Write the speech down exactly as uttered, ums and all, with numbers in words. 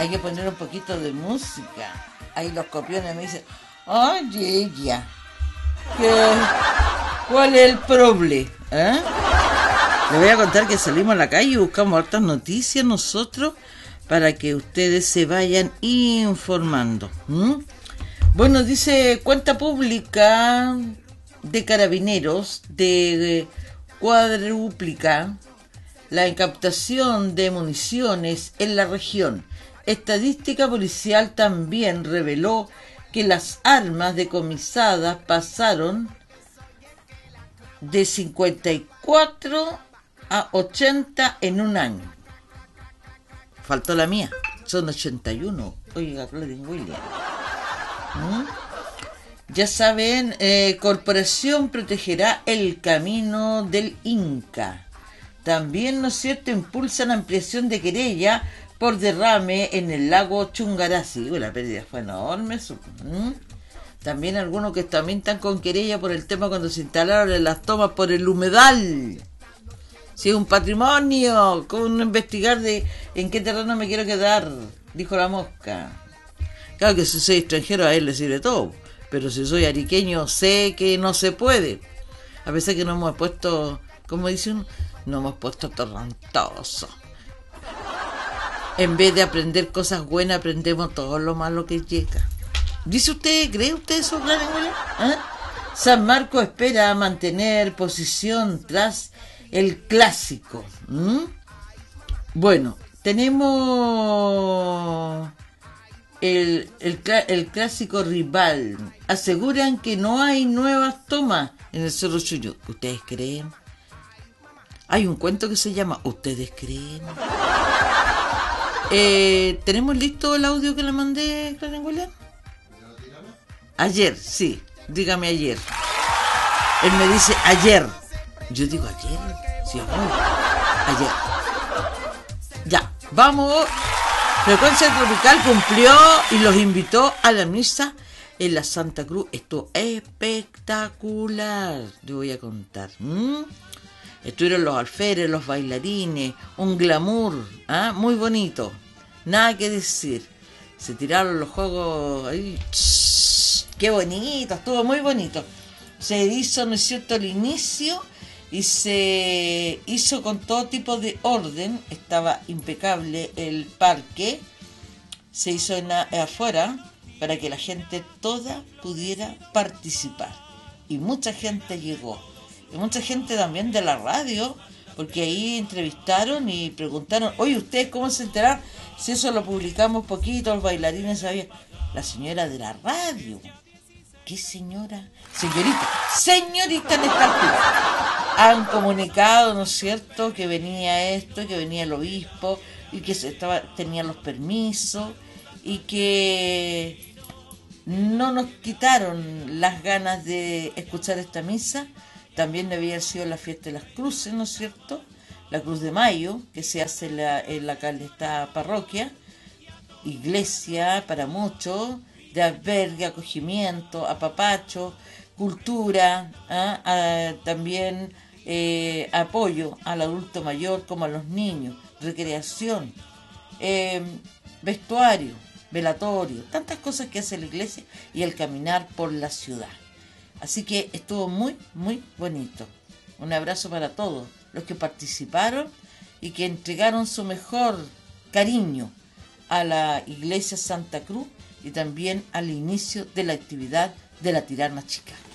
hay que poner un poquito de música. Ahí los copiones me dicen, oye, ella, ¿qué? ¿Cuál es el problema? ¿Eh? Les voy a contar que salimos a la calle y buscamos hartas noticias nosotros para que ustedes se vayan informando. ¿Mm? Bueno, dice cuenta pública de Carabineros de cuadruplica la incautación de municiones en la región. Estadística policial también reveló que las armas decomisadas pasaron de cincuenta y cuatro a ochenta en un año. Faltó la mía, son ochenta y uno. Oiga, Claudine Williams. ¿Mm? Ya saben, eh, Corporación protegerá el camino del Inca. También, ¿no es cierto?, impulsan ampliación de querella por derrame en el lago Chungarasi. Uy, la pérdida fue enorme. ¿Mm? También algunos que también están con querella por el tema cuando se instalaron las tomas por el humedal. Si es un patrimonio, ¿cómo no investigar de en qué terreno me quiero quedar? Dijo la mosca. Claro que si soy extranjero a él le sirve todo, pero si soy ariqueño sé que no se puede. A pesar que no hemos puesto, como dicen, no hemos puesto torrentoso. En vez de aprender cosas buenas, aprendemos todo lo malo que llega. ¿Dice usted, cree usted eso, Clarín Williams? ¿Eh? San Marcos espera mantener posición tras el clásico. ¿Mm? Bueno, tenemos el, el, el clásico rival. Aseguran que no hay nuevas tomas en el Cerro Chuyo. ¿Ustedes creen? Hay un cuento que se llama ¿Ustedes creen? Eh, ¿Tenemos listo el audio que le mandé, Clarín Williams? Ayer, sí, dígame ayer. Él me dice ayer. Yo digo ayer, sí, amor. Ayer. Ya, vamos. Frecuencia Tropical cumplió y los invitó a la misa en la Santa Cruz. Esto es espectacular, te voy a contar. ¿Mm? Estuvieron los alférez, los bailarines, un glamour, ¿ah? Muy bonito. Nada que decir. Se tiraron los juegos ahí. Qué bonito, estuvo muy bonito. Se hizo, ¿no es cierto?, el inicio y se hizo con todo tipo de orden. Estaba impecable el parque. Se hizo en la, afuera para que la gente toda pudiera participar. Y mucha gente llegó. Y mucha gente también de la radio, porque ahí entrevistaron y preguntaron, oye, ¿ustedes cómo se enteraron? Si eso lo publicamos poquito, los bailarines sabían. La señora de la radio. ¿Qué señora? Señorita, señorita en esta altura. Han comunicado, ¿no es cierto?, que venía esto, que venía el obispo, y que se estaba, tenían los permisos, y que no nos quitaron las ganas de escuchar esta misa. También debía haber sido la fiesta de las cruces, ¿no es cierto? La Cruz de Mayo, que se hace en la, en la esta parroquia, iglesia para muchos, de albergue, acogimiento, apapacho, cultura, ¿ah? Ah, también eh, apoyo al adulto mayor como a los niños, recreación, eh, vestuario, velatorio, tantas cosas que hace la iglesia y el caminar por la ciudad. Así que estuvo muy, muy bonito. Un abrazo para todos los que participaron y que entregaron su mejor cariño a la Iglesia Santa Cruz y también al inicio de la actividad de la Tirana Chica.